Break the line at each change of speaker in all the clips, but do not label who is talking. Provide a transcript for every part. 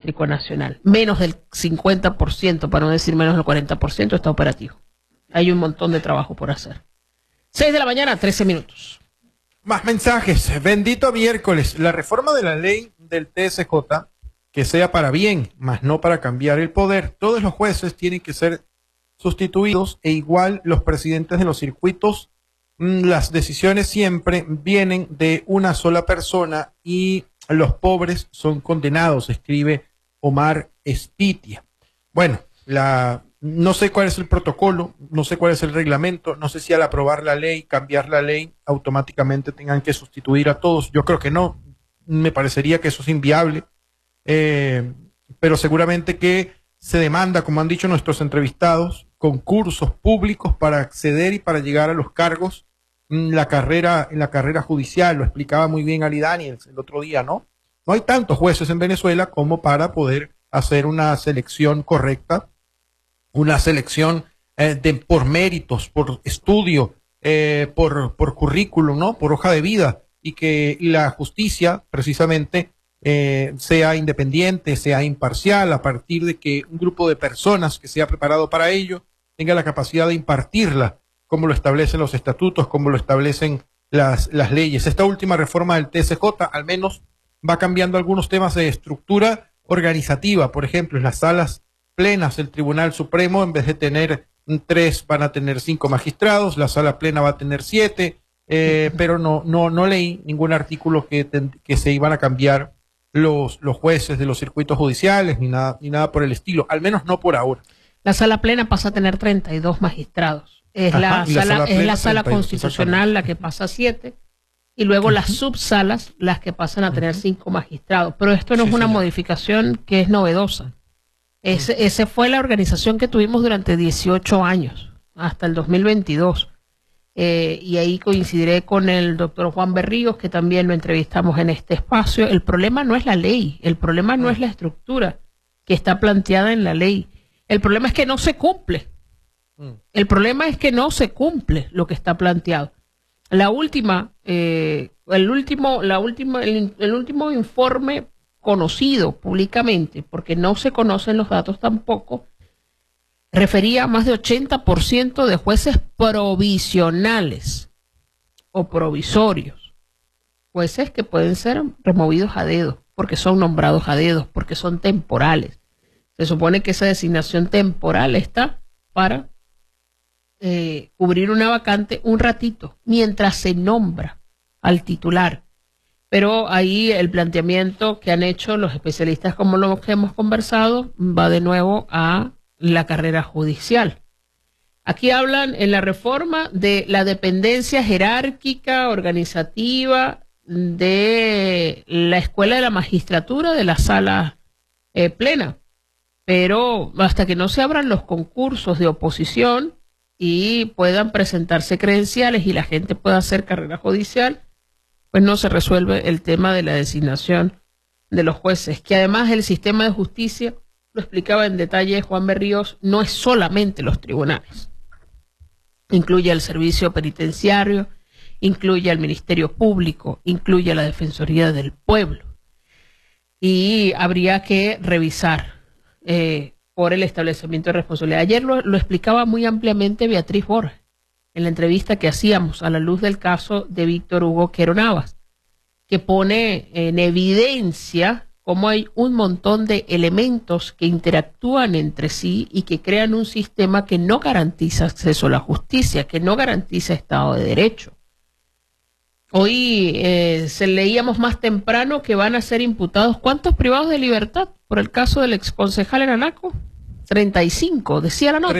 Eléctrico Nacional. Menos del 50%, para no decir menos del 40%, está operativo. Hay un montón de trabajo por hacer. 6 de la mañana, 13 minutos.
Más mensajes. Bendito miércoles. La reforma de la ley del TSJ, que sea para bien, mas no para cambiar el poder. Todos los jueces tienen que ser sustituidos e igual los presidentes de los circuitos. Las decisiones siempre vienen de una sola persona y los pobres son condenados, escribe Omar Espitia. Bueno, no sé cuál es el protocolo, no sé cuál es el reglamento, no sé si al aprobar la ley, cambiar la ley, automáticamente tengan que sustituir a todos. Yo creo que no, me parecería que eso es inviable, pero seguramente que se demanda, como han dicho nuestros entrevistados, concursos públicos para acceder y para llegar a los cargos en la carrera judicial. Lo explicaba muy bien Ali Daniels el otro día, ¿no? No hay tantos jueces en Venezuela como para poder hacer una selección correcta, una selección por méritos, por estudio, por currículum, ¿no? Por hoja de vida, y que la justicia precisamente sea independiente, sea imparcial, a partir de que un grupo de personas que sea preparado para ello tenga la capacidad de impartirla, como lo establecen los estatutos, como lo establecen las leyes. Esta última reforma del TSJ al menos va cambiando algunos temas de estructura organizativa. Por ejemplo, en las salas plenas del Tribunal Supremo, en vez de tener 3, van a tener 5 magistrados, la sala plena va a tener 7, pero no leí ningún artículo que se iban a cambiar los jueces de los circuitos judiciales, ni nada por el estilo, al menos no por ahora.
La sala plena pasa a tener 32 magistrados. Es la sala constitucional la que pasa a 7, y luego las subsalas las que pasan a tener 5 magistrados. Pero esto no es una modificación que es novedosa. Esa fue la organización que tuvimos durante 18 años, hasta el 2022. Y ahí coincidiré con el doctor Juan Berríos, que también lo entrevistamos en este espacio. El problema no es la ley, el problema no es la estructura que está planteada en la ley. El problema es que no se cumple. El problema es que no se cumple lo que está planteado. El último informe conocido públicamente, porque no se conocen los datos tampoco, refería a más de 80% de jueces provisionales o provisorios. Jueces que pueden ser removidos a dedo, porque son nombrados a dedo, porque son temporales. Se supone que esa designación temporal está para cubrir una vacante un ratito, mientras se nombra al titular. Pero ahí el planteamiento que han hecho los especialistas, como lo que hemos conversado, va de nuevo a la carrera judicial. Aquí hablan en la reforma de la dependencia jerárquica, organizativa de la Escuela de la Magistratura de la Sala Plena. Pero hasta que no se abran los concursos de oposición y puedan presentarse credenciales y la gente pueda hacer carrera judicial, pues no se resuelve el tema de la designación de los jueces, que además el sistema de justicia, lo explicaba en detalle Juan Berríos, no es solamente los tribunales. Incluye el servicio penitenciario, incluye al Ministerio Público, incluye a la Defensoría del Pueblo. Y habría que revisar por el establecimiento de responsabilidad. Ayer lo explicaba muy ampliamente Beatriz Borges en la entrevista que hacíamos a la luz del caso de Víctor Hugo Quero Navas, que pone en evidencia cómo hay un montón de elementos que interactúan entre sí y que crean un sistema que no garantiza acceso a la justicia, que no garantiza Estado de Derecho. Hoy se leíamos más temprano que van a ser imputados ¿cuántos privados de libertad por el caso del exconcejal en Anaco? 35, decía la nota.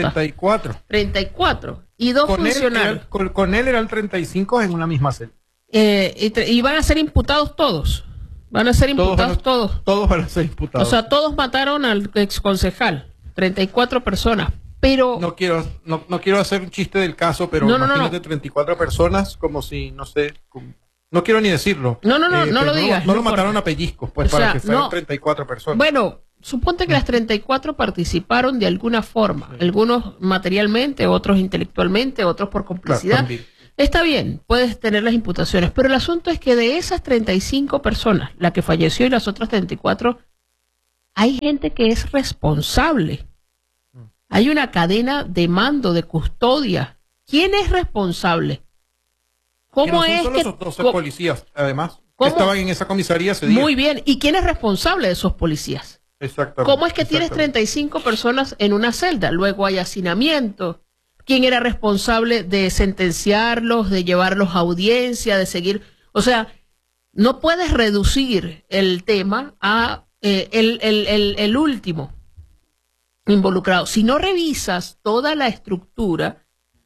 34. Y 2 funcionarios.
Con él eran 35 en una misma celda.
Y van a ser imputados todos. Van a ser imputados todos.
Todos van a ser imputados.
O sea, todos mataron al exconcejal. 34 personas. Pero
no quiero hacer un chiste del caso, pero imagínate 34 personas como si, no sé, no quiero ni decirlo.
No lo digas.
No lo mataron a pellizcos, pues, para que fueran 34 personas.
Bueno, suponte que las 34 participaron de alguna forma, algunos materialmente, otros intelectualmente, otros por complicidad. Claro, está bien, puedes tener las imputaciones, pero el asunto es que de esas 35 personas, la que falleció y las otras 34 hay gente que es responsable. Hay una cadena de mando, de custodia. ¿Quién es responsable? ¿Cómo
que no son
es
solo
que
esos 12 policías, además, que
¿cómo?
estaban en esa comisaría ese día?
Muy bien. ¿Y quién es responsable de esos policías?
Exactamente.
¿Cómo es que tienes 35 personas en una celda? Luego hay hacinamiento. ¿Quién era responsable de sentenciarlos, de llevarlos a audiencia, de seguir? O sea, no puedes reducir el tema a el último involucrado. Si no revisas toda la estructura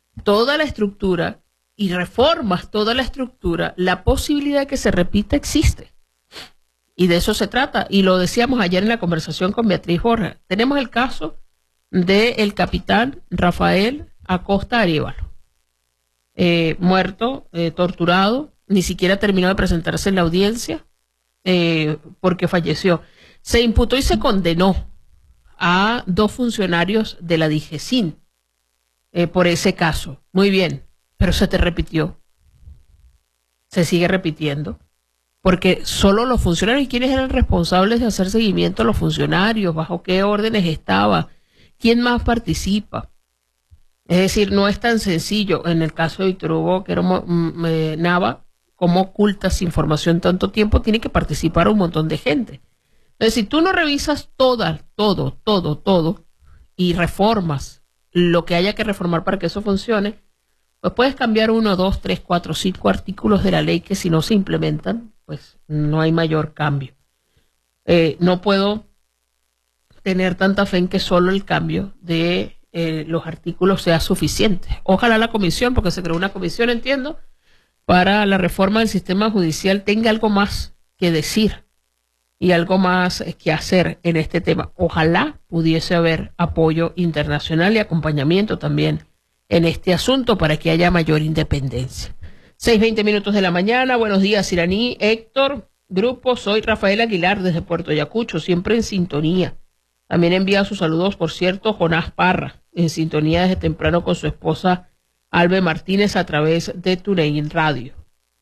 y reformas toda la estructura, la posibilidad de que se repita existe. Y de eso se trata. Y lo decíamos ayer en la conversación con Beatriz Borja. Tenemos el caso del capitán Rafael Acosta Arévalo. Muerto, torturado, ni siquiera terminó de presentarse en la audiencia porque falleció. Se imputó y se condenó a 2 funcionarios de la DIGESIN por ese caso. Muy bien, pero se te repitió. Se sigue repitiendo. Porque solo los funcionarios, ¿y quiénes eran responsables de hacer seguimiento a los funcionarios? ¿Bajo qué órdenes estaba? ¿Quién más participa? Es decir, no es tan sencillo. En el caso de Víctor Hugo Nava, ¿cómo ocultas información tanto tiempo? Tiene que participar un montón de gente. Entonces, si tú no revisas todo, y reformas lo que haya que reformar para que eso funcione, pues puedes cambiar 1, 2, 3, 4, 5 artículos de la ley que si no se implementan, pues no hay mayor cambio. No puedo tener tanta fe en que solo el cambio de los artículos sea suficiente. Ojalá la comisión, porque se creó una comisión, entiendo, para la reforma del sistema judicial, tenga algo más que decir y algo más que hacer en este tema. Ojalá pudiese haber apoyo internacional y acompañamiento también en este asunto para que haya mayor independencia. 6:20 de la mañana. Buenos días, Iraní, Héctor, grupo. Soy Rafael Aguilar desde Puerto Ayacucho, siempre en sintonía. También envía sus saludos, por cierto, Jonás Parra, en sintonía desde temprano con su esposa Albe Martínez a través de TuneIn Radio.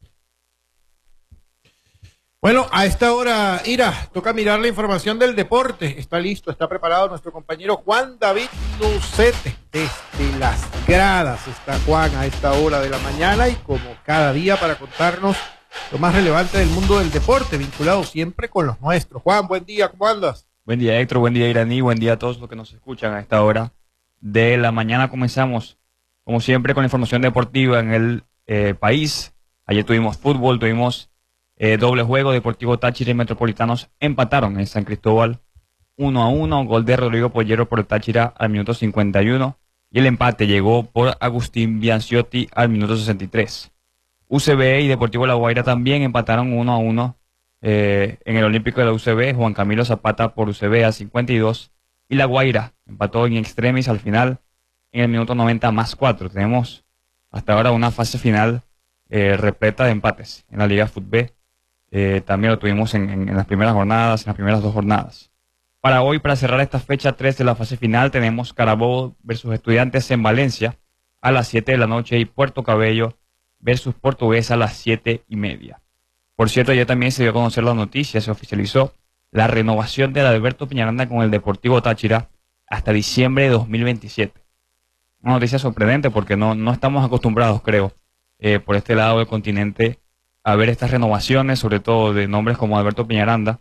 Bueno, a esta hora, Ira, toca mirar la información del deporte. Está listo, está preparado nuestro compañero Juan David Lucete. Desde las gradas está Juan a esta hora de la mañana y como cada día para contarnos lo más relevante del mundo del deporte, vinculado siempre con los nuestros. Juan, buen día, ¿cómo andas?
Buen día, Héctor, buen día, Iraní, buen día a todos los que nos escuchan a esta hora de la mañana. Comenzamos, como siempre, con la información deportiva en el país. Ayer tuvimos fútbol, tuvimos doble juego. Deportivo Táchira y Metropolitanos empataron en San Cristóbal 1-1, gol de Rodrigo Pollero por el Táchira al minuto 51 y el empate llegó por Agustín Bianciotti al minuto 63. UCB y Deportivo La Guaira también empataron 1-1 en el Olímpico de la UCB, Juan Camilo Zapata por UCB al 52 y La Guaira empató en extremis al final en el minuto 90+4. Tenemos hasta ahora una fase final repleta de empates en la Liga Fútbol. También lo tuvimos en las primeras jornadas, en las primeras 2 jornadas. Para hoy, para cerrar esta fecha 3 de la fase final, tenemos Carabobo versus Estudiantes en Valencia a las 7 de la noche y Puerto Cabello versus Portuguesa a las 7:30. Por cierto, ya también se dio a conocer la noticia, se oficializó la renovación de Alberto Peñaranda con el Deportivo Táchira hasta diciembre de 2027. Una noticia sorprendente porque no estamos acostumbrados, creo, por este lado del continente, a ver estas renovaciones, sobre todo de nombres como Alberto Peñaranda,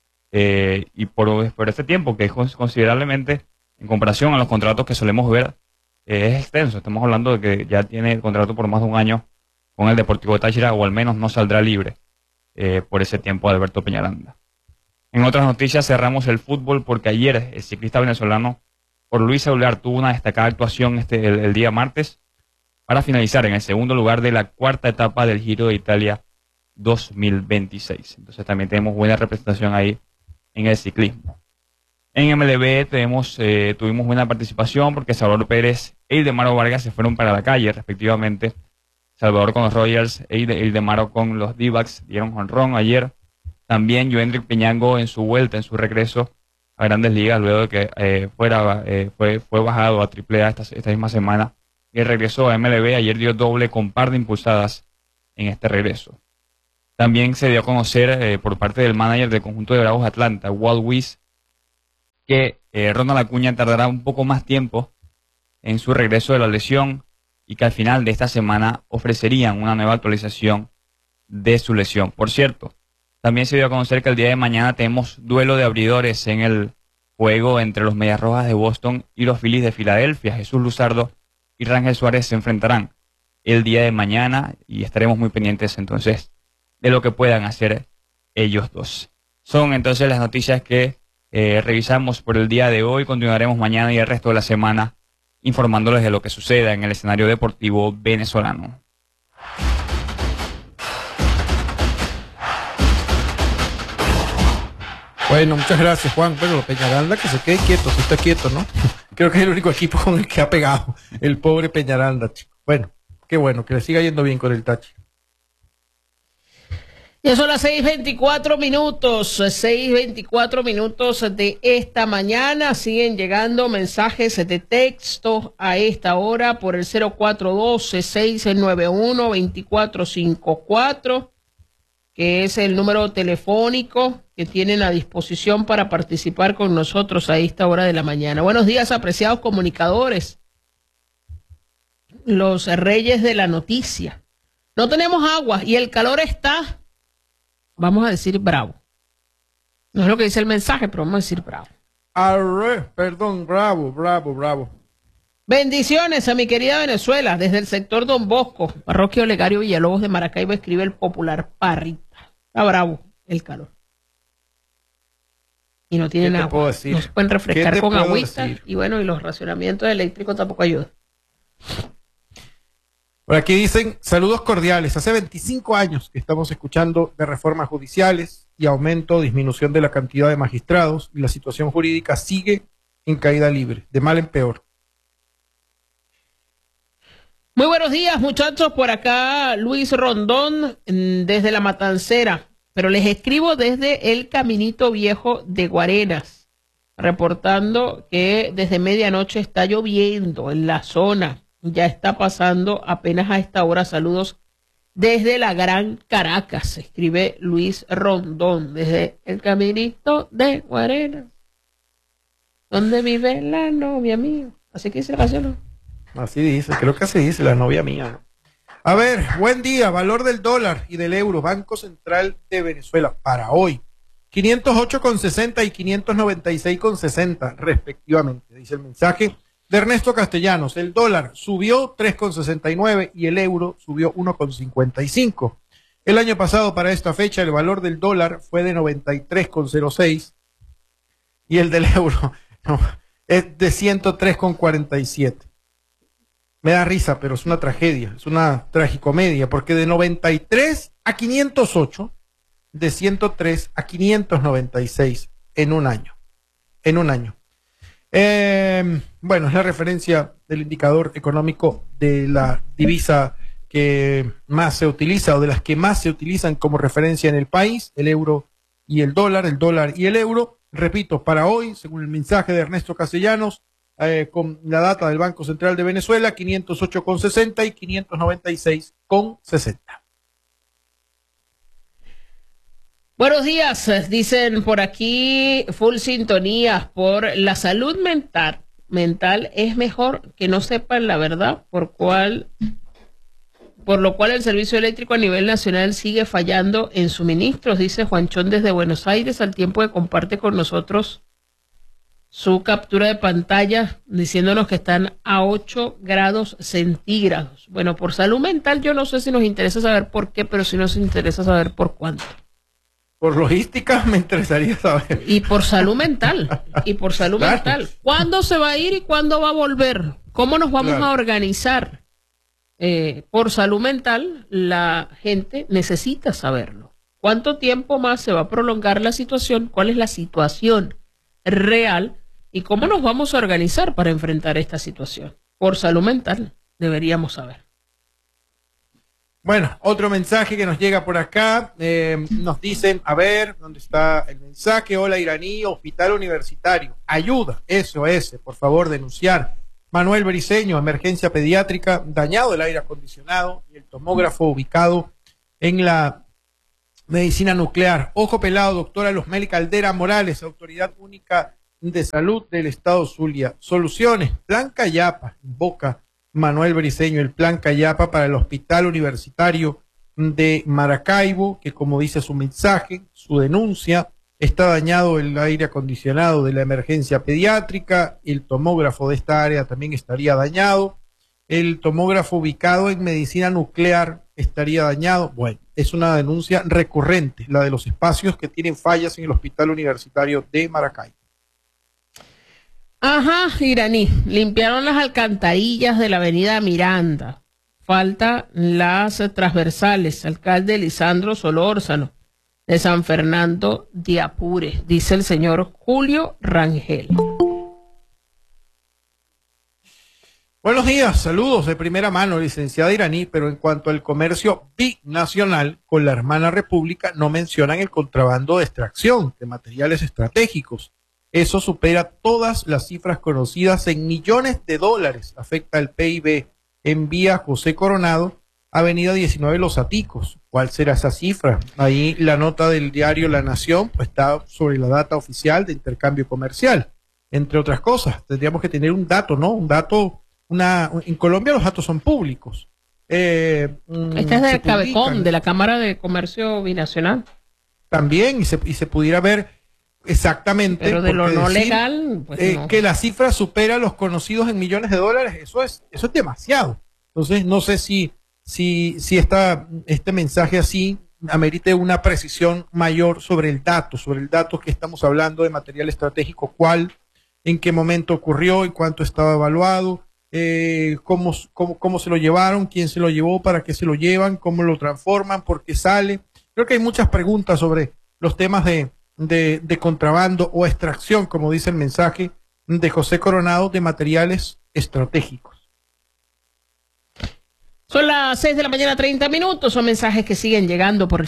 y por este tiempo, que es considerablemente, en comparación a los contratos que solemos ver, es extenso. Estamos hablando de que ya tiene el contrato por más de un año con el Deportivo Táchira, o al menos no saldrá libre por ese tiempo Alberto Peñaranda. En otras noticias, cerramos el fútbol porque ayer el ciclista venezolano por Luis Aular tuvo una destacada actuación el día martes para finalizar en el segundo lugar de la cuarta etapa del Giro de Italia 2026. Entonces también tenemos buena representación ahí en el ciclismo. En MLB tuvimos buena participación porque Salvador Pérez e Ildemaro Vargas se fueron para la calle respectivamente. Salvador con los Royals e Ildemaro con los D-backs dieron jonrón ayer. También Joendrick Peñango en su vuelta, en su regreso a Grandes Ligas, luego de que fue bajado a AAA esta misma semana y regresó a MLB. Ayer dio doble con par de impulsadas en este regreso. También se dio a conocer por parte del manager del conjunto de Bravos Atlanta, Walt Weiss, que Ronald Acuña tardará un poco más tiempo en su regreso de la lesión y que al final de esta semana ofrecerían una nueva actualización de su lesión. Por cierto, también se dio a conocer que el día de mañana tenemos duelo de abridores en el juego entre los Medias Rojas de Boston y los Phillies de Filadelfia. Jesús Luzardo y Rangel Suárez se enfrentarán el día de mañana y estaremos muy pendientes entonces de lo que puedan hacer ellos dos. Son entonces las noticias que revisamos por el día de hoy. Continuaremos mañana y el resto de la semana informándoles de lo que suceda en el escenario deportivo venezolano.
Bueno, muchas gracias, Juan. Bueno, Peñaranda que se quede quieto, si está quieto, ¿no? Creo que es el único equipo con el que ha pegado el pobre Peñaranda, chico. Bueno, qué bueno, que le siga yendo bien con el Tachi.
Ya son las 6:24 minutos, 6:24 minutos de esta mañana. Siguen llegando mensajes de texto a esta hora por el 0412-691-2454, que es el número telefónico que tienen a disposición para participar con nosotros a esta hora de la mañana. Buenos días, apreciados comunicadores, los reyes de la noticia. No tenemos agua y el calor está, vamos a decir, bravo. No es lo que dice el mensaje, pero vamos a decir bravo.
Perdón, bravo, bravo, bravo.
Bendiciones a mi querida Venezuela, desde el sector Don Bosco, parroquia Olegario Villalobos de Maracaibo, escribe el popular Parrita. Está bravo el calor. Y no tienen agua. No se pueden refrescar con agüita. Y bueno, y los racionamientos eléctricos tampoco ayudan.
Por aquí dicen, saludos cordiales. Hace 25 años que estamos escuchando de reformas judiciales y aumento o disminución de la cantidad de magistrados, y la situación jurídica sigue en caída libre, de mal en peor.
Muy buenos días, muchachos. Por acá Luis Rondón, desde La Matancera, pero les escribo desde el Caminito Viejo de Guarenas, reportando que desde medianoche está lloviendo en la zona. Ya está pasando apenas a esta hora. Saludos desde la Gran Caracas, escribe Luis Rondón, desde el Caminito de Guarenas, donde vive la novia mía. Así que dice la canción, ¿no?
Así dice, creo que así dice la novia mía, ¿no? A ver, buen día, valor del dólar y del euro, Banco Central de Venezuela, para hoy, 508,60 y 596,60 respectivamente, dice el mensaje de Ernesto Castellanos. El dólar subió 3,69 y el euro subió 1,55. El año pasado para esta fecha el valor del dólar fue de 93,06 y el del euro es de 103,47. Me da risa, pero es una tragedia, es una tragicomedia, porque de 93 a 508, de 103 a 596 en un año. En un año. Bueno, es la referencia del indicador económico de la divisa que más se utiliza, o de las que más se utilizan como referencia en el país, el euro y el dólar y el euro. Repito, para hoy, según el mensaje de Ernesto Castellanos, con la data del Banco Central de Venezuela, 508,60 y 596,60.
Buenos días, dicen por aquí, full sintonía. Por la salud mental es mejor que no sepan la verdad, por lo cual el servicio eléctrico a nivel nacional sigue fallando en suministros, dice Juanchón desde Buenos Aires, al tiempo que comparte con nosotros su captura de pantalla diciéndonos que están a 8 grados centígrados. Bueno, por salud mental yo no sé si nos interesa saber por qué, pero sí nos interesa saber por cuánto.
Por logística me interesaría saber.
Y por salud mental, claro. Mental. ¿Cuándo se va a ir y cuándo va a volver? ¿Cómo nos vamos a organizar? Por salud mental, la gente necesita saberlo. ¿Cuánto tiempo más se va a prolongar la situación? ¿Cuál es la situación real? ¿Y cómo nos vamos a organizar para enfrentar esta situación? Por salud mental, deberíamos saber.
Bueno, otro mensaje que nos llega por acá, nos dicen, a ver, ¿dónde está el mensaje? Hola Iraní, Hospital Universitario, ayuda, SOS, por favor denunciar. Manuel Briceño, emergencia pediátrica, dañado el aire acondicionado y el tomógrafo ubicado en la medicina nuclear. Ojo pelado, doctora Luzmeli Caldera Morales, autoridad única de Salud del Estado Zulia. Soluciones, Plan Cayapa, invoca Manuel Briceño, el Plan Cayapa para el Hospital Universitario de Maracaibo, que como dice su mensaje, su denuncia, está dañado el aire acondicionado de la emergencia pediátrica, el tomógrafo de esta área también estaría dañado, el tomógrafo ubicado en medicina nuclear estaría dañado. Bueno, es una denuncia recurrente, la de los espacios que tienen fallas en el Hospital Universitario de Maracaibo.
Ajá, Iraní, limpiaron las alcantarillas de la avenida Miranda. Falta las transversales. Alcalde Lisandro Solórzano, de San Fernando de Apure, dice el señor Julio Rangel.
Buenos días, saludos de primera mano, licenciada Iraní, pero en cuanto al comercio binacional con la hermana república, no mencionan el contrabando de extracción de materiales estratégicos. Eso supera todas las cifras conocidas en millones de dólares, afecta el PIB. Envía José Coronado, Avenida 19 Los Aticos. ¿Cuál será esa cifra? Ahí la nota del diario La Nación pues, está sobre la data oficial de intercambio comercial, entre otras cosas. Tendríamos que tener un dato, ¿no? Un dato. En Colombia los datos son públicos.
Este es del Cabecom, de la Cámara de Comercio Binacional.
También, y se pudiera ver exactamente.
Pero de lo no legal, pues no.
Que la cifra supera los conocidos en millones de dólares, eso es demasiado. Entonces, no sé si este mensaje así amerite una precisión mayor sobre el dato que estamos hablando de material estratégico, cuál, en qué momento ocurrió y cuánto estaba evaluado. Cómo se lo llevaron, quién se lo llevó, para qué se lo llevan, cómo lo transforman, por qué sale. Creo que hay muchas preguntas sobre los temas de contrabando o extracción, como dice el mensaje de José Coronado, de materiales estratégicos.
Son las 6 de la mañana, 30 minutos. Son mensajes que siguen llegando por el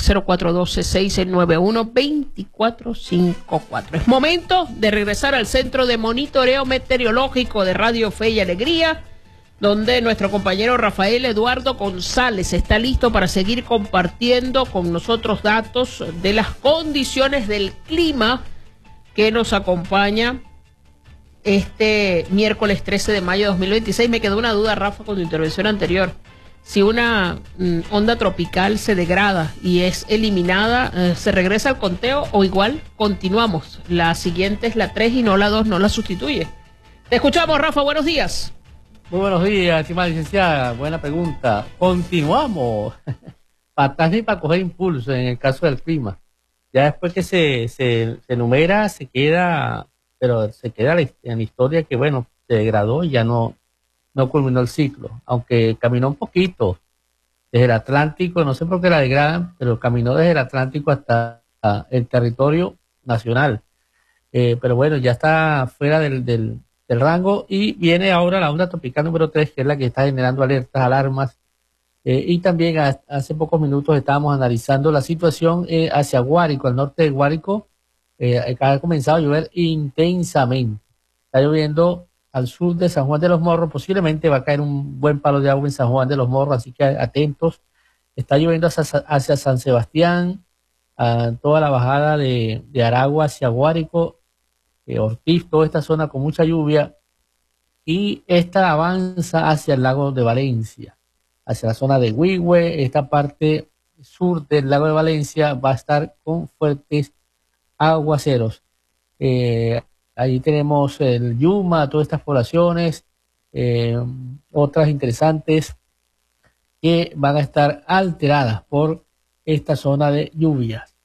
0412-691-2454. Es momento de regresar al Centro de Monitoreo Meteorológico de Radio Fe y Alegría, donde nuestro compañero Rafael Eduardo González está listo para seguir compartiendo con nosotros datos de las condiciones del clima que nos acompaña este miércoles 13 de mayo de 2026. Me quedó una duda, Rafa, con tu intervención anterior. Si una onda tropical se degrada y es eliminada, ¿se regresa al conteo o igual continuamos? La siguiente es la 3 y no la 2, no la sustituye. Te escuchamos, Rafa, buenos días.
Muy buenos días, estimada licenciada, buena pregunta. Continuamos. Para atrás ni para coger impulso en el caso del clima. Ya después que se enumera, se queda en la historia que, bueno, se degradó y ya no culminó el ciclo, aunque caminó un poquito desde el Atlántico, no sé por qué la degradan, pero caminó desde el Atlántico hasta el territorio nacional. Pero bueno, ya está fuera del rango y viene ahora la onda tropical número 3, que es la que está generando alertas, alarmas. Y también hace pocos minutos estábamos analizando la situación hacia Guárico, al norte de Guárico, ha comenzado a llover intensamente. Está lloviendo al sur de San Juan de los Morros, posiblemente va a caer un buen palo de agua en San Juan de los Morros, así que atentos. Está lloviendo hacia San Sebastián, a toda la bajada de Aragua hacia Guárico, Ortiz, toda esta zona con mucha lluvia, y esta avanza hacia el lago de Valencia, hacia la zona de Huihue. Esta parte sur del lago de Valencia va a estar con fuertes aguaceros. Ahí tenemos el Yuma, todas estas poblaciones, otras interesantes que van a estar alteradas por esta zona de lluvias.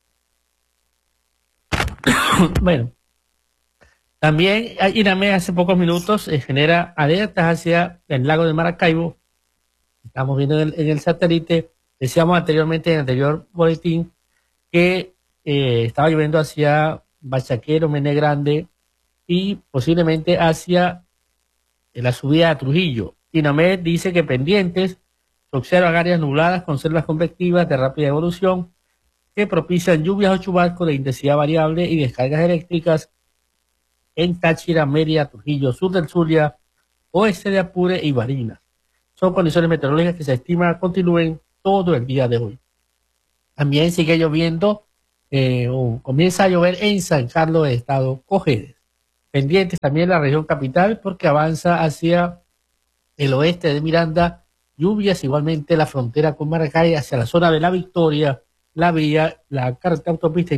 Bueno, también INAME hace pocos minutos genera alertas hacia el lago de Maracaibo. Estamos viendo en el satélite, decíamos anteriormente en el anterior boletín que estaba lloviendo hacia Bachaquero, Mene Grande, y posiblemente hacia la subida a Trujillo. INAMED dice que pendientes se observan áreas nubladas con selvas convectivas de rápida evolución que propician lluvias o chubascos de intensidad variable y descargas eléctricas en Táchira, Mérida, Trujillo, sur del Zulia, oeste de Apure y Barinas. Son condiciones meteorológicas que se estima continúen todo el día de hoy. También sigue lloviendo, comienza a llover en San Carlos de Estado Cojedes. pendientes también la región capital porque avanza hacia el oeste de Miranda, lluvias igualmente la frontera con Maracay hacia la zona de La Victoria, la vía, la carretera autopista,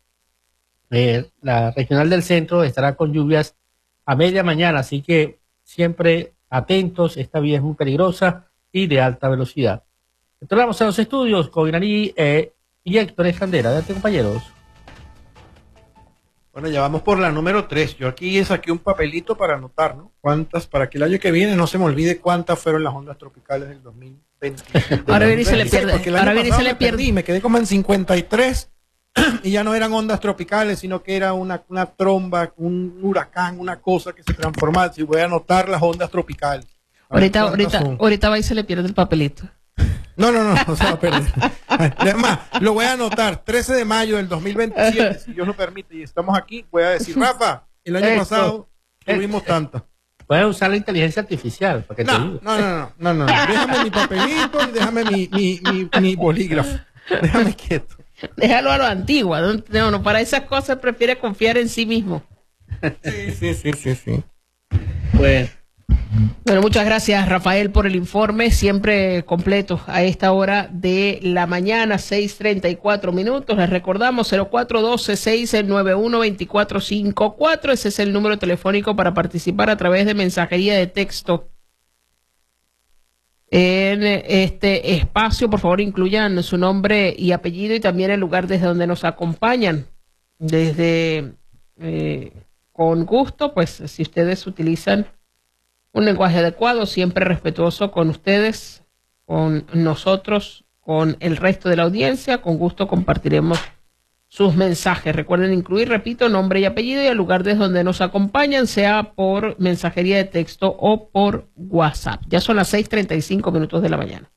la regional del centro estará con lluvias a media mañana, así que siempre atentos, esta vía es muy peligrosa y de alta velocidad. Entramos a los estudios con Iraní y Héctor Escandera. Adelante, compañeros.
Bueno, ya vamos por la número 3. Yo aquí saqué un papelito para anotar, ¿no? Cuántas, para que el año que viene no se me olvide cuántas fueron las ondas tropicales del 2020.
Ahora viene y se le pierde.
Ahora viene y se le pierde. Y me quedé como en 53 y ya no eran ondas tropicales, sino que era una tromba, un huracán, una cosa que se transformaba. Si voy a anotar las ondas tropicales.
Ahorita va y se le pierde el papelito.
No se va a perder. Además, lo voy a anotar, 13 de mayo del 2027, si Dios lo permite, y estamos aquí, voy a decir, Rafa, el año pasado tuvimos tantas.
Puedes usar la inteligencia artificial para que te ayude.
No. Déjame mi papelito y déjame mi bolígrafo. Déjame quieto.
Déjalo a lo antiguo. No, para esas cosas prefiere confiar en sí mismo.
Sí.
Bueno, muchas gracias, Rafael, por el informe, siempre completo a esta hora de la mañana, 6:34. Les recordamos 0412-691-2454. Ese es el número telefónico para participar a través de mensajería de texto. En este espacio, por favor, incluyan su nombre y apellido y también el lugar desde donde nos acompañan. Con gusto, pues, si ustedes utilizan un lenguaje adecuado, siempre respetuoso con ustedes, con nosotros, con el resto de la audiencia. Con gusto compartiremos sus mensajes. Recuerden incluir, repito, nombre y apellido y el lugar desde donde nos acompañan, sea por mensajería de texto o por WhatsApp. Ya son las 6:35 de la mañana.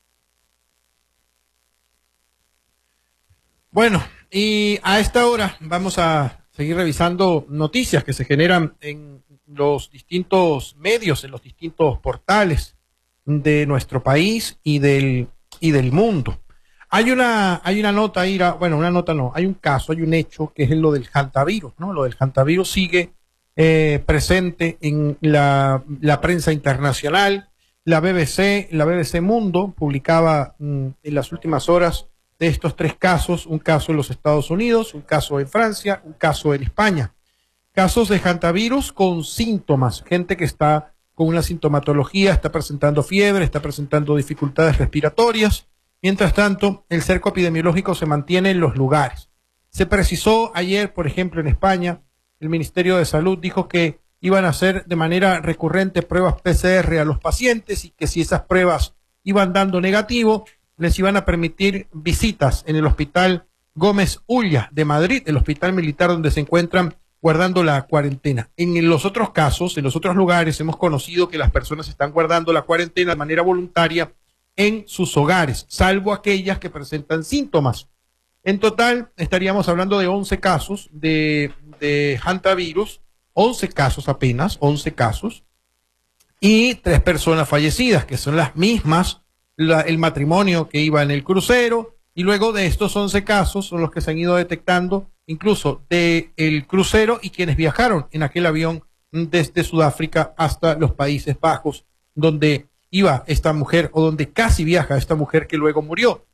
Bueno, y a esta hora vamos a seguir revisando noticias que se generan en los distintos medios, en los distintos portales de nuestro país y del mundo. Hay una nota ahí, una nota no, hay un caso, hay un hecho que es lo del hantavirus, ¿no? Lo del hantavirus sigue presente en la prensa internacional. La BBC Mundo publicaba en las últimas horas de estos 3 casos, un caso en los Estados Unidos, un caso en Francia, un caso en España. Casos de hantavirus con síntomas, gente que está con una sintomatología, está presentando fiebre, está presentando dificultades respiratorias. Mientras tanto, el cerco epidemiológico se mantiene en los lugares. Se precisó ayer, por ejemplo, en España, el Ministerio de Salud dijo que iban a hacer de manera recurrente pruebas PCR a los pacientes y que si esas pruebas iban dando negativo, les iban a permitir visitas en el Hospital Gómez Ulla de Madrid, el hospital militar donde se encuentran guardando la cuarentena. En los otros casos, en los otros lugares, hemos conocido que las personas están guardando la cuarentena de manera voluntaria en sus hogares, salvo aquellas que presentan síntomas. En total, estaríamos hablando de 11 casos de hantavirus, 11 casos apenas, 11 casos, y 3 personas fallecidas, que son las mismas, el matrimonio que iba en el crucero, y luego de estos 11 casos son los que se han ido detectando incluso del crucero y quienes viajaron en aquel avión desde Sudáfrica hasta los Países Bajos, donde iba esta mujer o donde casi viaja esta mujer que luego murió,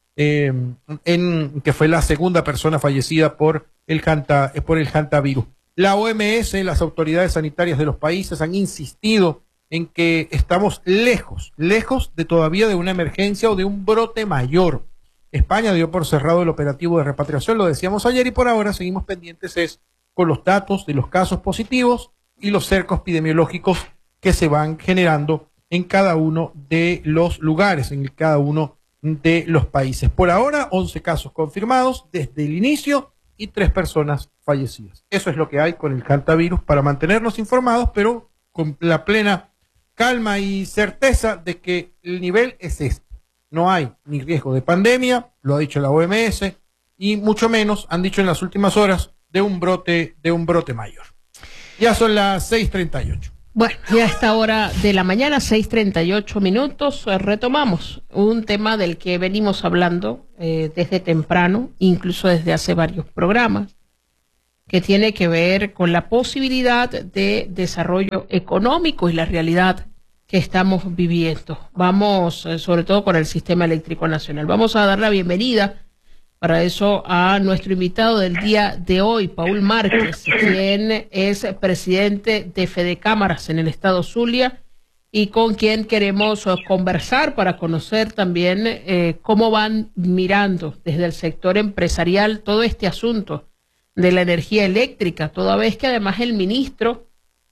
que fue la segunda persona fallecida por el hantavirus. La OMS, las autoridades sanitarias de los países han insistido en que estamos lejos de todavía de una emergencia o de un brote mayor. España dio por cerrado el operativo de repatriación, lo decíamos ayer, y por ahora seguimos pendientes con los datos de los casos positivos y los cercos epidemiológicos que se van generando en cada uno de los lugares, en cada uno de los países. Por ahora, 11 casos confirmados desde el inicio y 3 personas fallecidas. Eso es lo que hay con el hantavirus para mantenernos informados, pero con la plena calma y certeza de que el nivel es este. No hay ni riesgo de pandemia, lo ha dicho la OMS, y mucho menos, han dicho en las últimas horas, de un brote mayor. Ya son las 6:38.
Bueno, y a esta hora de la mañana, 6:38, retomamos un tema del que venimos hablando desde temprano, incluso desde hace varios programas, que tiene que ver con la posibilidad de desarrollo económico y la realidad que estamos viviendo. Vamos, sobre todo con el sistema eléctrico nacional. Vamos a dar la bienvenida para eso a nuestro invitado del día de hoy, Paul Márquez, quien es presidente de Fedecámaras en el estado Zulia y con quien queremos conversar para conocer también cómo van mirando desde el sector empresarial todo este asunto de la energía eléctrica, toda vez que además el ministro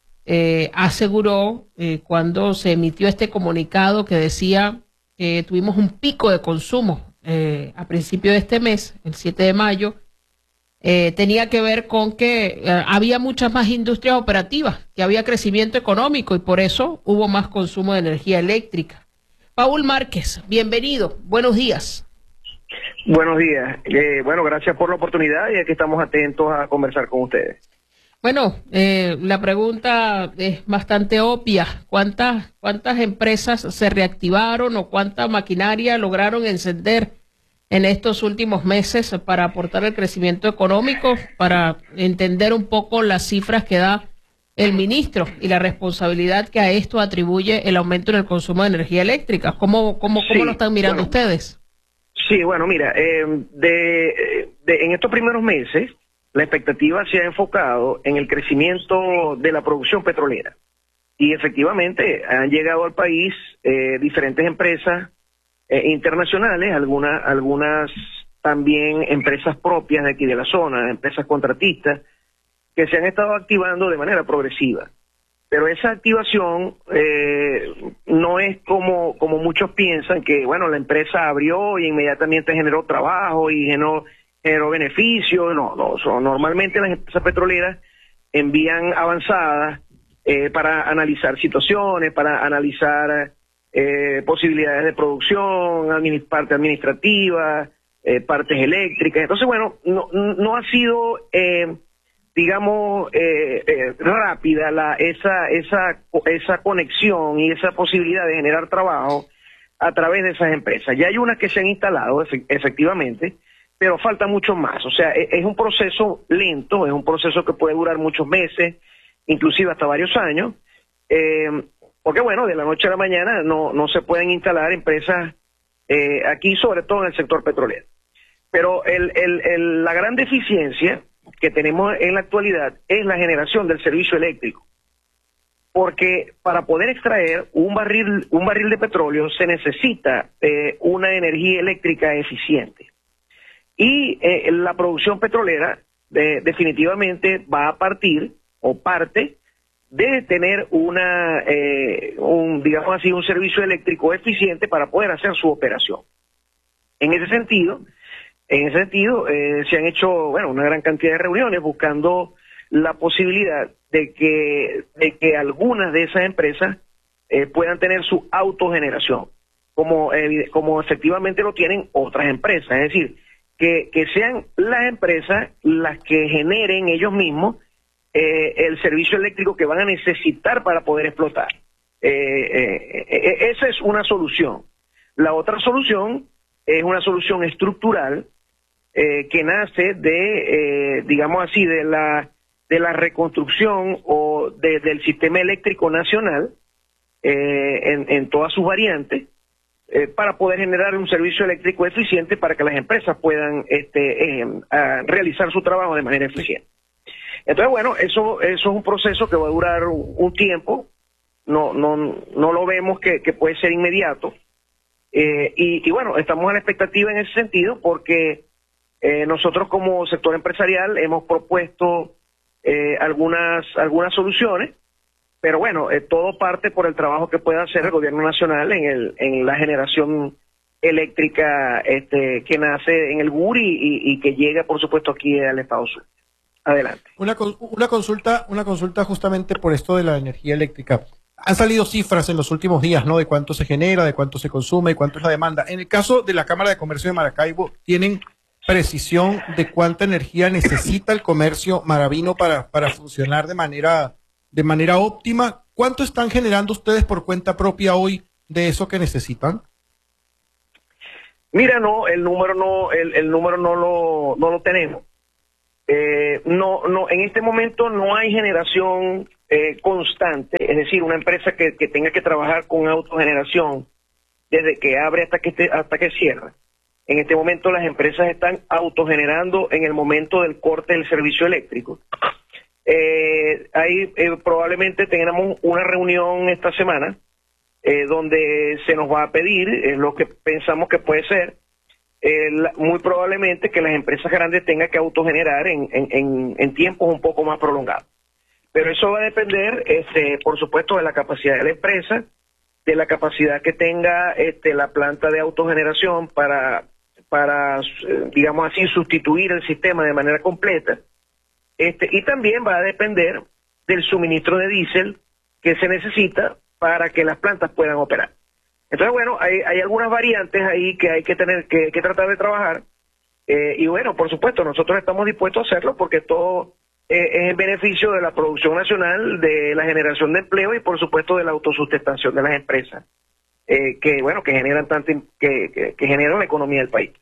aseguró cuando se emitió este comunicado que decía que tuvimos un pico de consumo a principio de este mes, el 7 de mayo, tenía que ver con que había muchas más industrias operativas, que había crecimiento económico y por eso hubo más consumo de energía eléctrica. Paul Márquez, bienvenido, buenos días.
Buenos días. Bueno, gracias por la oportunidad y aquí estamos atentos a conversar con ustedes.
Bueno, la pregunta es bastante obvia. ¿Cuántas empresas se reactivaron o cuánta maquinaria lograron encender en estos últimos meses para aportar el crecimiento económico, para entender un poco las cifras que da el ministro y la responsabilidad que a esto atribuye el aumento en el consumo de energía eléctrica? ¿Cómo lo están mirando ustedes?
Sí, bueno, mira, en estos primeros meses la expectativa se ha enfocado en el crecimiento de la producción petrolera y efectivamente han llegado al país diferentes empresas internacionales, algunas también empresas propias de aquí de la zona, empresas contratistas que se han estado activando de manera progresiva. Pero esa activación no es como muchos piensan, que bueno, la empresa abrió y inmediatamente generó trabajo y generó beneficios. No, normalmente las empresas petroleras envían avanzadas para analizar situaciones, para analizar posibilidades de producción, parte administrativa, partes eléctricas. Entonces, bueno, no ha sido digamos, rápida esa conexión y esa posibilidad de generar trabajo a través de esas empresas. Ya hay unas que se han instalado, efectivamente, pero falta mucho más. O sea, es un proceso lento, es un proceso que puede durar muchos meses, inclusive hasta varios años, porque, bueno, de la noche a la mañana no se pueden instalar empresas aquí, sobre todo en el sector petrolero. Pero la gran deficiencia que tenemos en la actualidad es la generación del servicio eléctrico, porque para poder extraer un barril de petróleo se necesita una energía eléctrica eficiente y la producción petrolera definitivamente va a partir o parte de tener digamos así, un servicio eléctrico eficiente para poder hacer su operación. En ese sentido, se han hecho, bueno, una gran cantidad de reuniones buscando la posibilidad de que algunas de esas empresas puedan tener su autogeneración, como efectivamente lo tienen otras empresas. Es decir, que sean las empresas las que generen ellos mismos el servicio eléctrico que van a necesitar para poder explotar. Esa es una solución. La otra solución es una solución estructural que nace digamos así, de la reconstrucción o del sistema eléctrico nacional en todas sus variantes, para poder generar un servicio eléctrico eficiente para que las empresas puedan realizar su trabajo de manera eficiente. Entonces, bueno, eso es un proceso que va a durar un tiempo, no lo vemos que puede ser inmediato, y bueno, estamos a la expectativa en ese sentido porque nosotros como sector empresarial hemos propuesto algunas soluciones, pero bueno, todo parte por el trabajo que pueda hacer el gobierno nacional en la generación eléctrica que nace en el GURI y que llega, por supuesto, aquí al Estado Sur. Adelante.
Una consulta justamente por esto de la energía eléctrica. Han salido cifras en los últimos días, ¿no? De cuánto se genera, de cuánto se consume y cuánto es la demanda. En el caso de la Cámara de Comercio de Maracaibo, ¿tienen precisión de cuánta energía necesita el comercio maravino para funcionar de manera óptima? ¿Cuánto están generando ustedes por cuenta propia hoy de eso que necesitan?
Mira, el número no lo tenemos. no, en este momento no hay generación constante, es decir, una empresa que tenga que trabajar con autogeneración desde que abre hasta que cierra. En este momento las empresas están autogenerando en el momento del corte del servicio eléctrico. Ahí probablemente tengamos una reunión esta semana donde se nos va a pedir lo que pensamos que puede ser muy probablemente que las empresas grandes tengan que autogenerar en tiempos un poco más prolongados. Pero eso va a depender, por supuesto, de la capacidad de la empresa, de la capacidad que tenga la planta de autogeneración para digamos así, sustituir el sistema de manera completa. Y también va a depender del suministro de diésel que se necesita para que las plantas puedan operar. Entonces, bueno, hay algunas variantes ahí que hay que tener que tratar de trabajar. Y bueno, por supuesto, nosotros estamos dispuestos a hacerlo porque todo es en beneficio de la producción nacional, de la generación de empleo y, por supuesto, de la autosustentación de las empresas que generan que generan la economía del país.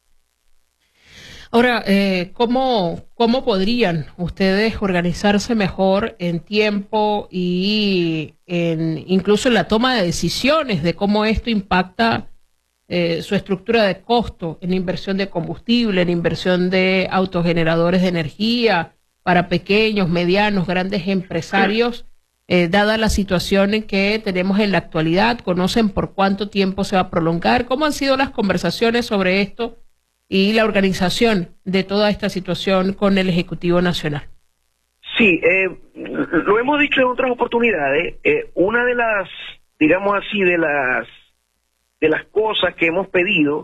Ahora, ¿cómo podrían ustedes organizarse mejor en tiempo y incluso en la toma de decisiones de cómo esto impacta su estructura de costo en inversión de combustible, en inversión de autogeneradores de energía para pequeños, medianos, grandes empresarios, dada la situación en que tenemos en la actualidad? ¿Conocen por cuánto tiempo se va a prolongar? ¿Cómo han sido las conversaciones sobre esto y la organización de toda esta situación con el Ejecutivo Nacional?
Sí, lo hemos dicho en otras oportunidades. Una de las, digamos así, de las cosas que hemos pedido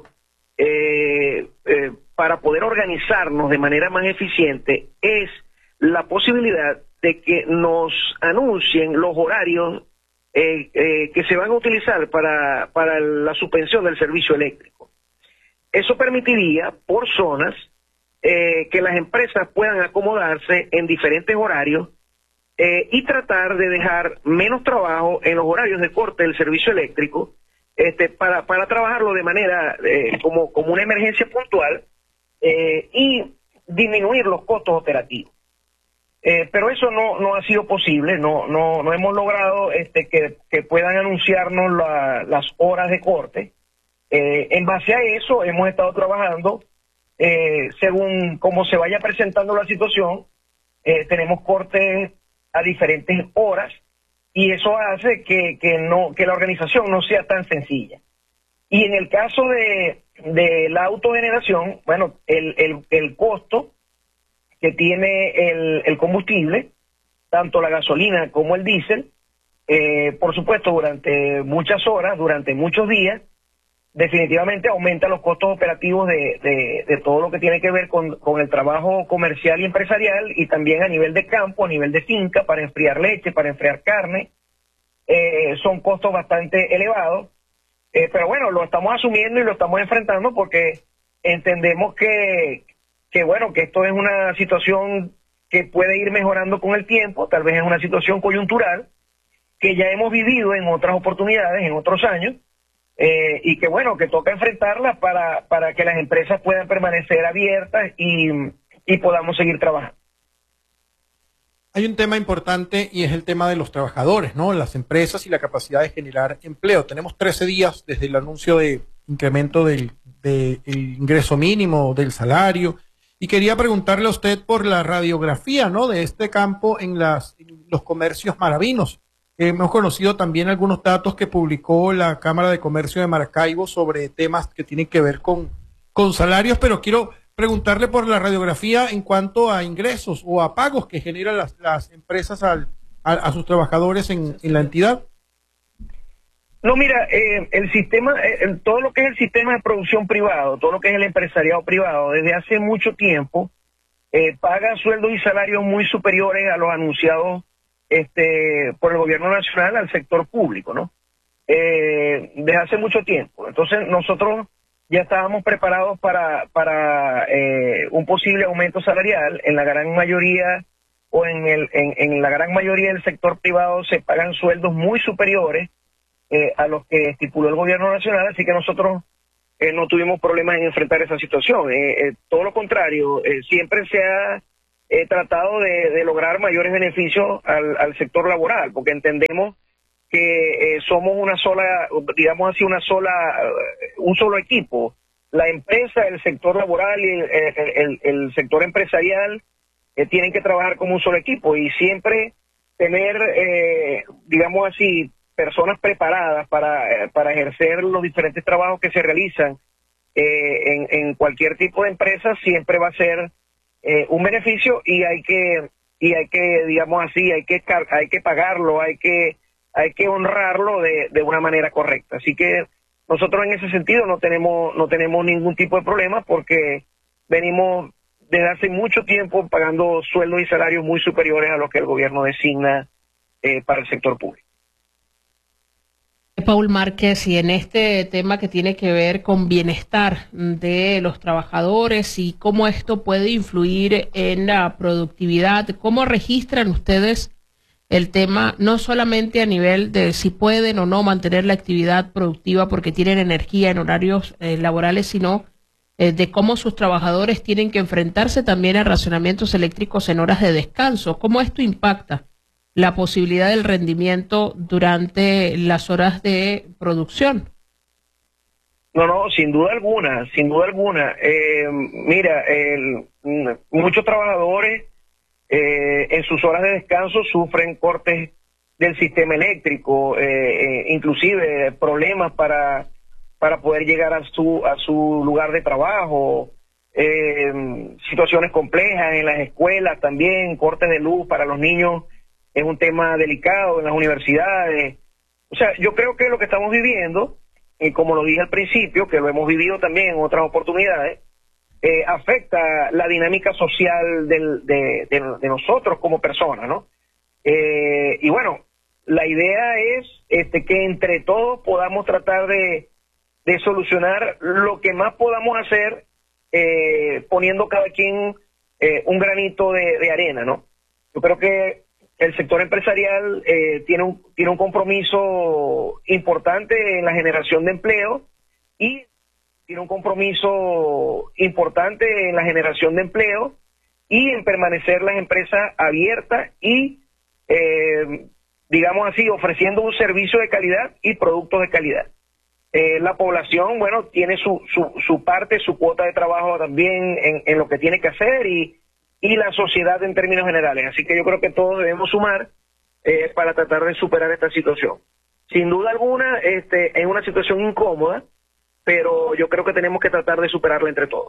para poder organizarnos de manera más eficiente es la posibilidad de que nos anuncien los horarios que se van a utilizar para la suspensión del servicio eléctrico. Eso permitiría, por zonas, que las empresas puedan acomodarse en diferentes horarios y tratar de dejar menos trabajo en los horarios de corte del servicio eléctrico para trabajarlo de manera como una emergencia puntual y disminuir los costos operativos. Pero eso no ha sido posible, no hemos logrado que puedan anunciarnos las horas de corte. En base a eso hemos estado trabajando según cómo se vaya presentando la situación. Tenemos cortes a diferentes horas y eso hace que la organización no sea tan sencilla. Y en el caso de la autogeneración, bueno, el costo que tiene el combustible, tanto la gasolina como el diésel, por supuesto durante muchas horas, durante muchos días, definitivamente aumenta los costos operativos de todo lo que tiene que ver con el trabajo comercial y empresarial, y también a nivel de campo, a nivel de finca, para enfriar leche, para enfriar carne. Son costos bastante elevados, pero bueno, lo estamos asumiendo y lo estamos enfrentando porque entendemos que esto es una situación que puede ir mejorando con el tiempo, tal vez es una situación coyuntural que ya hemos vivido en otras oportunidades, en otros años, y que toca enfrentarla para que las empresas puedan permanecer abiertas y podamos seguir trabajando.
Hay un tema importante y es el tema de los trabajadores, ¿no? Las empresas y la capacidad de generar empleo. Tenemos 13 días desde el anuncio de incremento del ingreso mínimo, del salario, y quería preguntarle a usted por la radiografía, ¿no?, de este campo en los comercios maravinos. Hemos conocido también algunos datos que publicó la Cámara de Comercio de Maracaibo sobre temas que tienen que ver con salarios, pero quiero preguntarle por la radiografía en cuanto a ingresos o a pagos que generan las empresas a sus trabajadores en la entidad.
No, mira, el sistema, todo lo que es el sistema de producción privado, todo lo que es el empresariado privado, desde hace mucho tiempo paga sueldos y salarios muy superiores a los anunciados por el gobierno nacional al sector público, ¿no? Desde hace mucho tiempo. Entonces nosotros ya estábamos preparados para un posible aumento salarial. En la gran mayoría en la gran mayoría del sector privado se pagan sueldos muy superiores a los que estipuló el gobierno nacional, así que nosotros no tuvimos problemas en enfrentar esa situación. Todo lo contrario, siempre se ha tratado de lograr mayores beneficios al sector laboral, porque entendemos que somos una sola, digamos así, un solo equipo. La empresa, el sector laboral y el sector empresarial tienen que trabajar como un solo equipo y siempre tener, digamos así, personas preparadas para ejercer los diferentes trabajos que se realizan en cualquier tipo de empresa siempre va a ser un beneficio y hay que digamos así, hay que pagarlo, hay que honrarlo de una manera correcta. Así que nosotros en ese sentido no tenemos ningún tipo de problema porque venimos desde hace mucho tiempo pagando sueldos y salarios muy superiores a los que el gobierno designa para el sector público.
Paul Márquez, y en este tema que tiene que ver con bienestar de los trabajadores y cómo esto puede influir en la productividad, ¿cómo registran ustedes el tema no solamente a nivel de si pueden o no mantener la actividad productiva porque tienen energía en horarios laborales, sino de cómo sus trabajadores tienen que enfrentarse también a racionamientos eléctricos en horas de descanso? ¿Cómo esto impacta la posibilidad del rendimiento durante las horas de producción?
No, sin duda alguna, sin duda alguna. Mira, muchos trabajadores en sus horas de descanso sufren cortes del sistema eléctrico, inclusive problemas para poder llegar a su lugar de trabajo, situaciones complejas en las escuelas también, cortes de luz para los niños es un tema delicado en las universidades. O sea, yo creo que lo que estamos viviendo, como lo dije al principio, que lo hemos vivido también en otras oportunidades, afecta la dinámica social de nosotros como personas, ¿no? Y bueno, la idea es que entre todos podamos tratar de solucionar lo que más podamos hacer, poniendo cada quien un granito de arena, ¿no? Yo creo que el sector empresarial tiene un compromiso importante en la generación de empleo y tiene un compromiso importante en la generación de empleo y en permanecer las empresas abiertas y, digamos así, ofreciendo un servicio de calidad y productos de calidad. La población, bueno, tiene su parte, su cuota de trabajo también en lo que tiene que hacer y la sociedad en términos generales. Así que yo creo que todos debemos sumar para tratar de superar esta situación. Sin duda alguna, es una situación incómoda, pero yo creo que tenemos que tratar de superarla entre todos.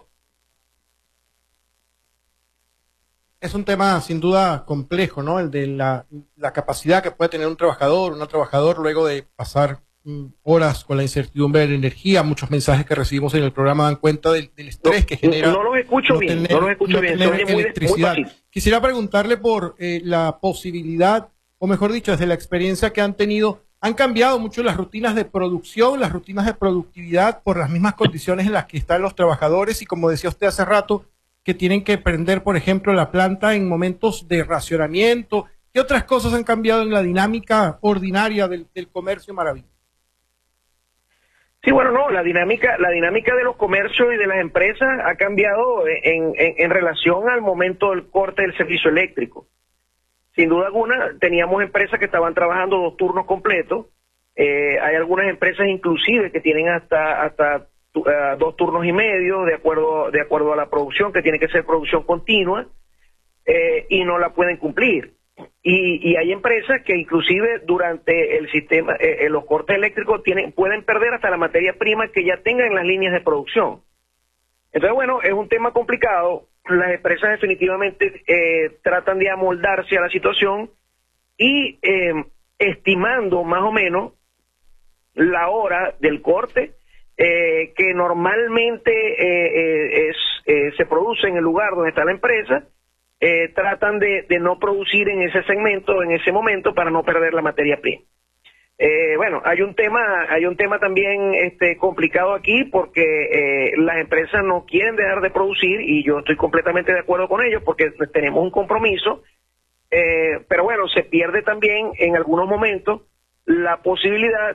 Es un tema sin duda complejo, ¿no? El de la capacidad que puede tener un trabajador, una trabajadora luego de pasar horas con la incertidumbre de la energía. Muchos mensajes que recibimos en el programa dan cuenta del estrés que genera.
No los escucho bien, no los escucho bien.
Tener electricidad. Quisiera preguntarle por la posibilidad, o mejor dicho, desde la experiencia que han tenido, han cambiado mucho las rutinas de producción, las rutinas de productividad por las mismas condiciones en las que están los trabajadores y como decía usted hace rato, que tienen que prender, por ejemplo, la planta en momentos de racionamiento. ¿Qué otras cosas han cambiado en la dinámica ordinaria del comercio maravilloso?
Sí, bueno, no, la dinámica de los comercios y de las empresas ha cambiado en relación al momento del corte del servicio eléctrico. Sin duda alguna, teníamos empresas que estaban trabajando 2 turnos completos. Hay algunas empresas inclusive que tienen hasta 2 turnos y medio de acuerdo a la producción, que tiene que ser producción continua, y no la pueden cumplir. Y hay empresas que inclusive durante el sistema, los cortes eléctricos pueden perder hasta la materia prima que ya tengan en las líneas de producción. Entonces, bueno, es un tema complicado. Las empresas definitivamente tratan de amoldarse a la situación y estimando más o menos la hora del corte que normalmente se produce en el lugar donde está la empresa. Tratan de no producir en ese segmento, en ese momento, para no perder la materia prima. Bueno, hay un tema también complicado aquí porque las empresas no quieren dejar de producir y yo estoy completamente de acuerdo con ellos porque tenemos un compromiso, pero bueno, se pierde también en algunos momentos la posibilidad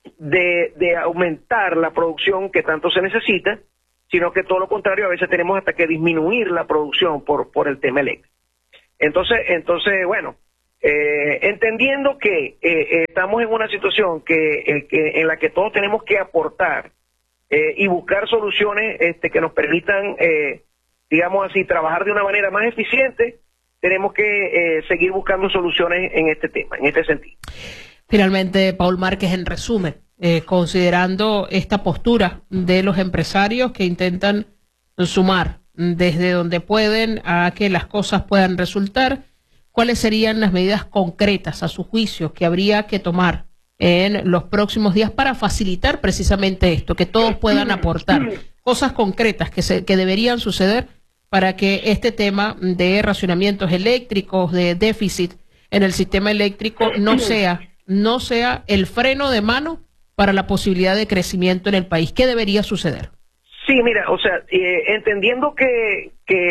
de aumentar la producción que tanto se necesita, sino que todo lo contrario, a veces tenemos hasta que disminuir la producción por el tema eléctrico. Entonces bueno, entendiendo que estamos en una situación en la que todos tenemos que aportar y buscar soluciones que nos permitan, digamos así, trabajar de una manera más eficiente, tenemos que seguir buscando soluciones en este tema, en este sentido.
Finalmente, Paul Márquez, en resumen, considerando esta postura de los empresarios que intentan sumar desde donde pueden a que las cosas puedan resultar, ¿cuáles serían las medidas concretas, a su juicio, que habría que tomar en los próximos días para facilitar precisamente esto, que todos puedan aportar cosas concretas que deberían suceder para que este tema de racionamientos eléctricos, de déficit en el sistema eléctrico no sea el freno de mano para la posibilidad de crecimiento en el país? ¿Qué debería suceder?
Sí, mira, o sea, entendiendo que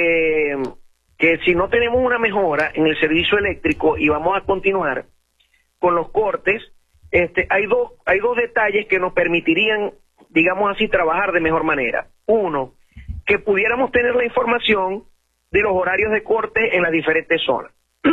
si no tenemos una mejora en el servicio eléctrico y vamos a continuar con los cortes, hay dos detalles que nos permitirían, digamos así, trabajar de mejor manera. Uno, que pudiéramos tener la información de los horarios de corte en las diferentes zonas.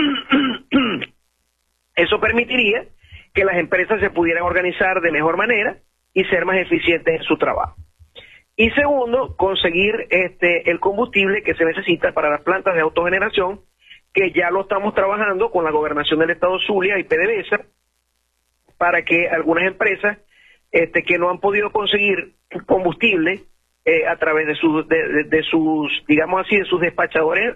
Eso permitiría que las empresas se pudieran organizar de mejor manera y ser más eficientes en su trabajo. Y segundo, conseguir el combustible que se necesita para las plantas de autogeneración, que ya lo estamos trabajando con la Gobernación del Estado Zulia y PDVSA, para que algunas empresas que no han podido conseguir combustible a través de sus, digamos así, de sus despachadores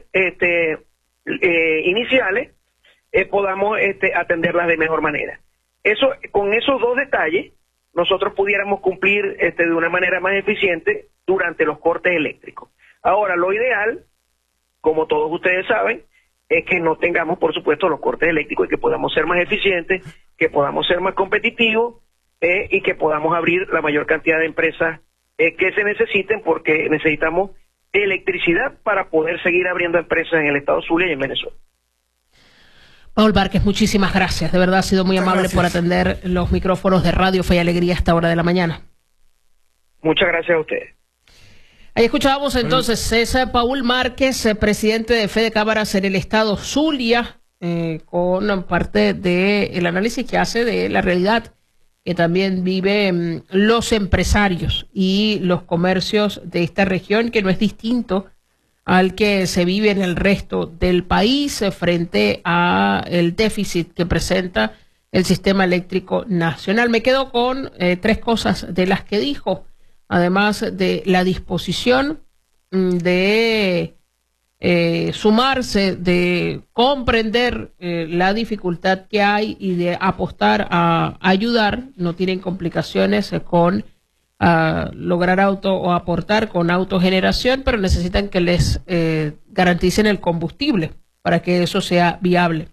iniciales, podamos atenderlas de mejor manera. Con esos dos detalles, nosotros pudiéramos cumplir de una manera más eficiente durante los cortes eléctricos. Ahora, lo ideal, como todos ustedes saben, es que no tengamos, por supuesto, los cortes eléctricos y que podamos ser más eficientes, que podamos ser más competitivos y que podamos abrir la mayor cantidad de empresas que se necesiten, porque necesitamos electricidad para poder seguir abriendo empresas en el estado Zulia y en Venezuela.
Paul Márquez, muchísimas gracias. De verdad ha sido muy amable por atender los micrófonos de Radio Fe y Alegría a esta hora de la mañana.
Muchas gracias a ustedes.
Ahí escuchábamos entonces, es Paul Márquez, presidente de Fede Cámaras en el estado Zulia, con parte del análisis que hace de la realidad que también viven los empresarios y los comercios de esta región, que no es distinto al que se vive en el resto del país frente a el déficit que presenta el sistema eléctrico nacional. Me quedo con tres cosas de las que dijo, además de la disposición de sumarse, de comprender la dificultad que hay y de apostar a ayudar. No tienen complicaciones con lograr o aportar con autogeneración, pero necesitan que les garanticen el combustible para que eso sea viable.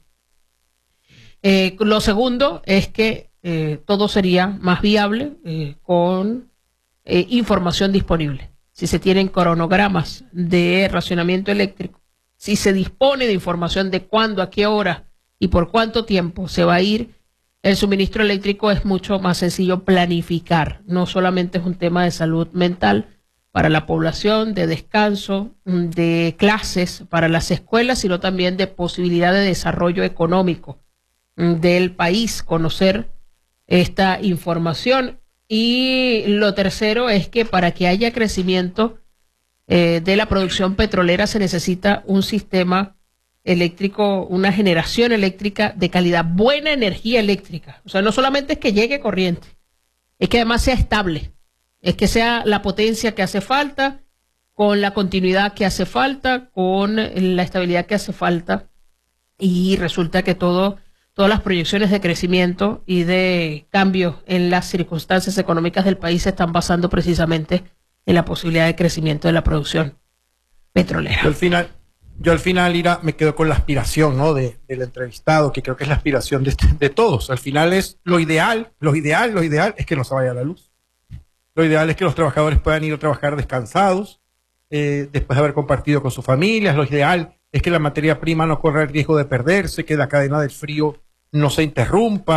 Lo segundo es que todo sería más viable con información disponible. Si se tienen cronogramas de racionamiento eléctrico, si se dispone de información de cuándo, a qué hora y por cuánto tiempo se va a ir el suministro eléctrico, es mucho más sencillo planificar. No solamente es un tema de salud mental para la población, de descanso, de clases para las escuelas, sino también de posibilidad de desarrollo económico del país, conocer esta información. Y lo tercero es que para que haya crecimiento de la producción petrolera se necesita un sistema eléctrico, una generación eléctrica de calidad, buena energía eléctrica. O sea, no solamente es que llegue corriente, es que además sea estable, es que sea la potencia que hace falta, con la continuidad que hace falta, con la estabilidad que hace falta, y resulta que todas las proyecciones de crecimiento y de cambios en las circunstancias económicas del país se están basando precisamente en la posibilidad de crecimiento de la producción petrolera.
Yo al final, Ira, me quedo con la aspiración, ¿no?, del entrevistado, que creo que es la aspiración de todos. Al final es lo ideal es que no se vaya la luz. Lo ideal es que los trabajadores puedan ir a trabajar descansados, después de haber compartido con sus familias. Lo ideal es que la materia prima no corra el riesgo de perderse, que la cadena del frío no se interrumpa,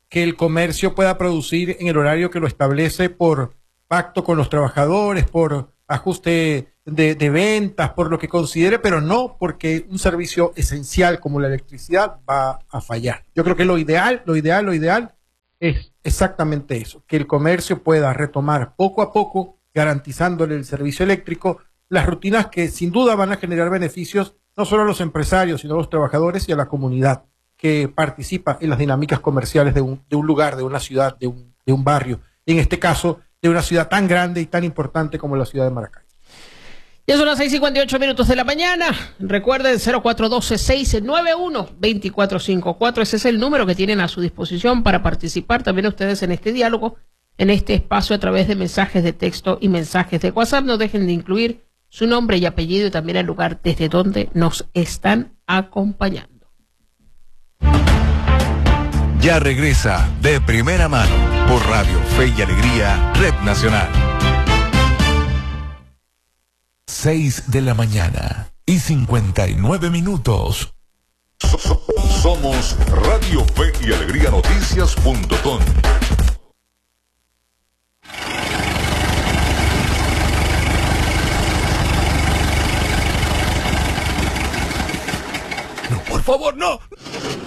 que el comercio pueda producir en el horario que lo establece por pacto con los trabajadores, por ajuste de ventas, por lo que considere, pero no porque un servicio esencial como la electricidad va a fallar. Yo creo que lo ideal es exactamente eso, que el comercio pueda retomar poco a poco, garantizándole el servicio eléctrico, las rutinas que sin duda van a generar beneficios no solo a los empresarios, sino a los trabajadores y a la comunidad que participa en las dinámicas comerciales de un lugar, de una ciudad, de un barrio, y en este caso de una ciudad tan grande y tan importante como la ciudad de Maracay.
Ya son las 6:58 de la mañana. Recuerden 0412-691-2454. Ese es el número que tienen a su disposición para participar también ustedes en este diálogo, en este espacio a través de mensajes de texto y mensajes de WhatsApp. No dejen de incluir su nombre y apellido y también el lugar desde donde nos están acompañando.
Ya regresa De Primera Mano por Radio Fe y Alegría, Red Nacional. 6 de la mañana y 59 minutos. Somos Radio Fe y Alegría Noticias.com.
No, por favor, no.